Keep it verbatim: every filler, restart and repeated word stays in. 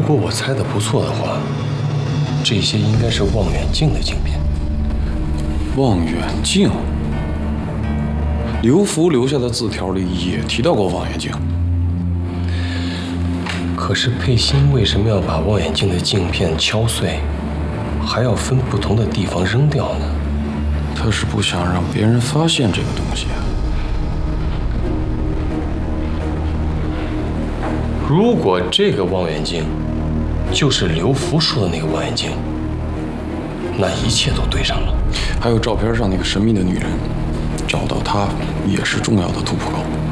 果我猜的不错的话，这些应该是望远镜的镜片。 望远镜？刘福留下的字条里也提到过望远镜。 可是佩欣为什么要把望远镜的镜片敲碎，还要分不同的地方扔掉呢？ 他是不想让别人发现这个东西啊。 如果这个望远镜就是刘福说的那个望远镜，那一切都对上了。 还有照片上那个神秘的女人，找到她也是重要的突破口。